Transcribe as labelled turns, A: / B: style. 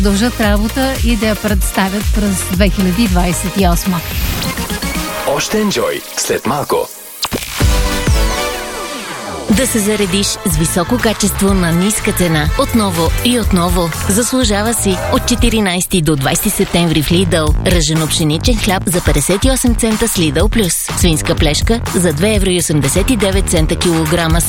A: продължат работа и да я представят през 2028.
B: Още енджой след малко.
C: Да се заредиш с високо качество на ниска цена. Отново и отново. Заслужава си. От 14 до 20 септември в Lidl. Ръжено пшеничен хляб за 58 цента с Lidl Plus. Свинска плешка за 2,89 евро килограма